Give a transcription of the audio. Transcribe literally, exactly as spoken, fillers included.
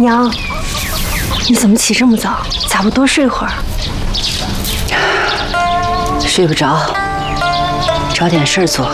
娘，你怎么起这么早？咋不多睡会儿？ 睡不着，找点事儿做。